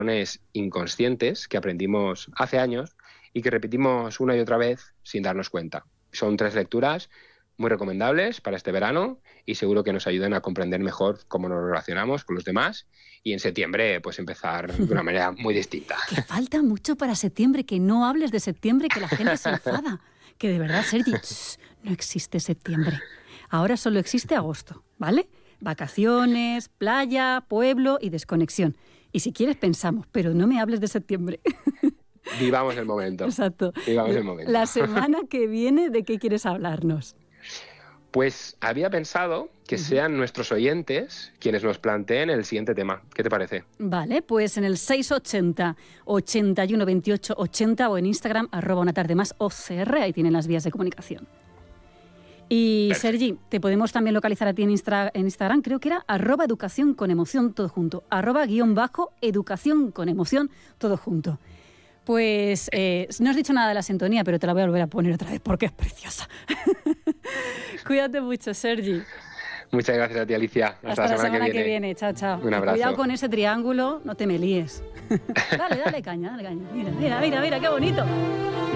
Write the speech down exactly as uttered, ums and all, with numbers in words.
inconscientes que aprendimos hace años y que repetimos una y otra vez sin darnos cuenta. Son tres lecturas muy recomendables para este verano y seguro que nos ayudan a comprender mejor cómo nos relacionamos con los demás y en septiembre pues empezar de una manera muy distinta. Que falta mucho para septiembre, que no hables de septiembre, que la gente se enfada. Que de verdad, Sergi, tss, no existe septiembre. Ahora solo existe agosto, ¿vale? Vacaciones, playa, pueblo y desconexión. Y si quieres pensamos, pero no me hables de septiembre. Vivamos el momento. Exacto. Vivamos el momento. La semana que viene, ¿de qué quieres hablarnos? Pues había pensado que Uh-huh. sean nuestros oyentes quienes nos planteen el siguiente tema. ¿Qué te parece? Vale, pues en el seis ochenta, ochenta y uno, veintiocho, ochenta o en Instagram, arroba una tarde más O C R, ahí tienen las vías de comunicación. Y Perfecto. Sergi, te podemos también localizar a ti en, Instra, en Instagram, creo que era arroba educación con emoción todo junto, arroba guión bajo educación con emoción todo junto. Pues eh, no has dicho nada de la sintonía, pero te la voy a volver a poner otra vez porque es preciosa. Cuídate mucho, Sergi. Muchas gracias a ti, Alicia. Hasta, Hasta la semana, semana que, que viene. viene. Chao, chao. Un abrazo. Cuidado con ese triángulo, no te me líes. Dale, dale caña, dale caña. Mira, mira, mira, mira, qué bonito.